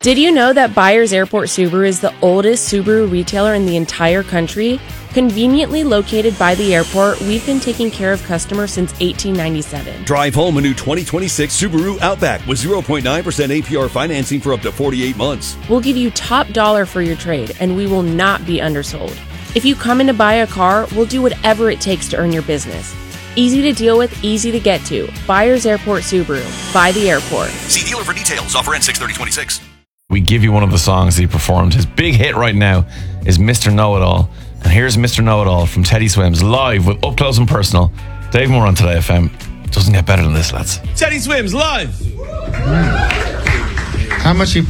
Did you know that Byers Airport Subaru is the oldest Subaru retailer in the entire country? Conveniently located by the airport, we've been taking care of customers since 1897. Drive home a new 2026 Subaru Outback with 0.9% APR financing for up to 48 months. We'll give you top dollar for your trade, and we will not be undersold. If you come in to buy a car, we'll do whatever it takes to earn your business. Easy to deal with, easy to get to. Byers Airport Subaru. By the airport. See dealer for details. Offer ends 6/30/26. We give you one of the songs he performed. His big hit right now is Mr. Know-It-All. And here's Mr. Know-It-All from Teddy Swims live with Up Close and Personal. Dave Moore on Today FM. Doesn't get better than this, lads. Teddy Swims live. How much you